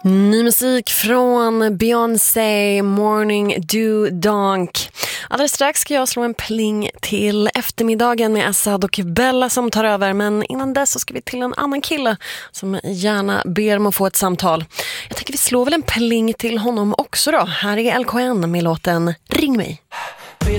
Ny musik från Beyoncé, Morning Dew Donk. Alldeles strax ska jag slå en pling till eftermiddagen med Assad och Bella som tar över. Men innan dess så ska vi till en annan kille som gärna ber om att få ett samtal. Jag tänker vi slår väl en pling till honom också då. Här är LKN med låten Ring mig.